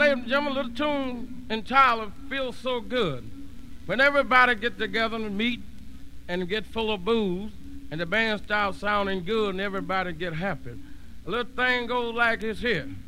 ladies and gentlemen, a little tune entitled Feels So Good. When everybody get together and meet and get full of booze, and the band starts sounding good and everybody get happy. A little thing goes like this here.